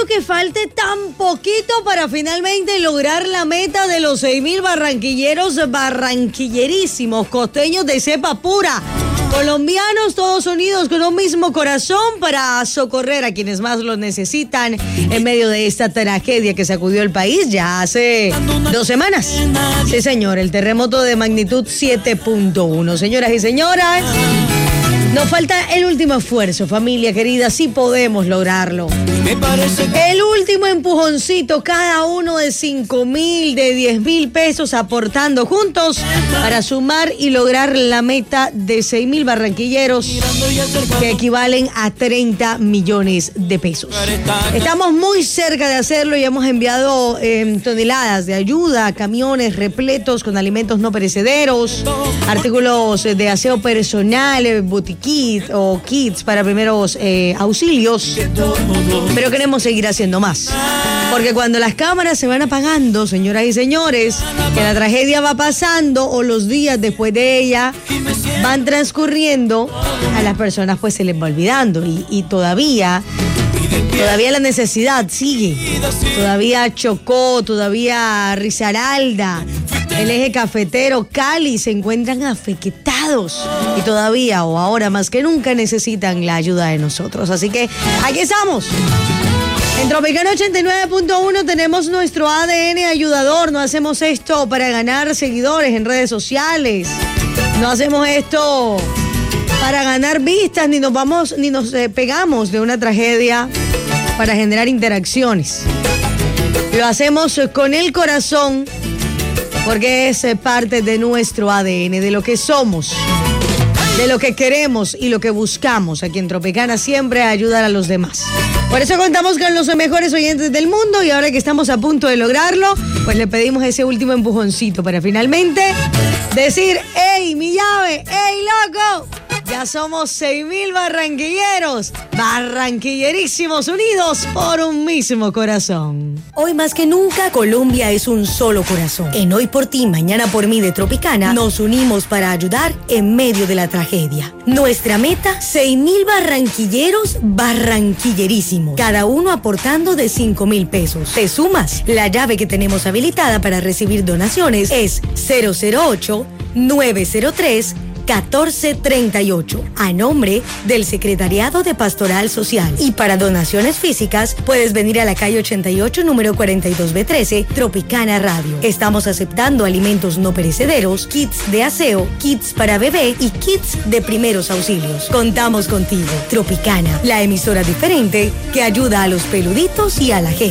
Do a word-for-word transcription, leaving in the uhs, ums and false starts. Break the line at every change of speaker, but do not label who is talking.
serio que falte tan poquito para finalmente lograr la meta de los seis mil barranquilleros barranquillerísimos, costeños de cepa pura? Colombianos todos unidos con un mismo corazón para socorrer a quienes más lo necesitan en medio de esta tragedia que sacudió el país ya hace dos semanas. Sí, señor, el terremoto de magnitud siete punto uno. Señoras y señores, nos falta el último esfuerzo, familia querida, sí podemos lograrlo. El último empujoncito, cada uno de cinco mil, de diez mil pesos, aportando juntos para sumar y lograr la meta de seis mil barranquilleros, que equivalen a treinta millones de pesos. Estamos muy cerca de hacerlo y hemos enviado eh, toneladas de ayuda, camiones repletos con alimentos no perecederos, artículos de aseo personal, botiquín o kits para primeros eh, auxilios. Pero queremos seguir haciendo más. Porque cuando las cámaras se van apagando, señoras y señores, que la tragedia va pasando o los días después de ella van transcurriendo, a las personas pues se les va olvidando. Y, y todavía, todavía la necesidad sigue. Todavía Chocó, todavía Risaralda, el eje cafetero, Cali se encuentran afectados y todavía o ahora más que nunca necesitan la ayuda de nosotros. Así que aquí estamos. En Tropicana ochenta y nueve punto uno tenemos nuestro A D N ayudador. No hacemos esto para ganar seguidores en redes sociales. No hacemos esto para ganar vistas, ni nos vamos, ni nos eh, pegamos de una tragedia para generar interacciones. Lo hacemos con el corazón, porque es parte de nuestro A D N, de lo que somos, de lo que queremos y lo que buscamos aquí en Tropicana, siempre ayudar a los demás. Por eso contamos con los mejores oyentes del mundo y ahora que estamos a punto de lograrlo, pues le pedimos ese último empujoncito para finalmente decir: ¡Ey, mi llave! ¡Ey, loco! Ya somos seis mil barranquilleros, barranquillerísimos, unidos por un mismo corazón.
Hoy más que nunca, Colombia es un solo corazón. En Hoy por Ti, Mañana por Mí de Tropicana, nos unimos para ayudar en medio de la tragedia. Nuestra meta, seis mil barranquilleros barranquillerísimos, cada uno aportando de cinco mil pesos. ¿Te sumas? La llave que tenemos habilitada para recibir donaciones es cero cero ocho, nueve cero tres, catorce treinta y ocho, a nombre del Secretariado de Pastoral Social. Y para donaciones físicas, puedes venir a la calle ochenta y ocho, número cuarenta y dos B trece, Tropicana Radio. Estamos aceptando alimentos no perecederos, kits de aseo, kits para bebé y kits de primeros auxilios. Contamos contigo. Tropicana, la emisora diferente que ayuda a los peluditos y a la gente.